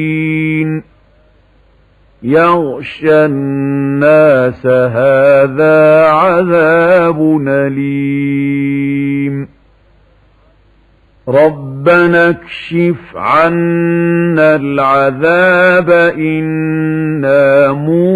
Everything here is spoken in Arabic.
يغشى الناس هذا عذاب أليم ربنا اكشف عنا العذاب إنا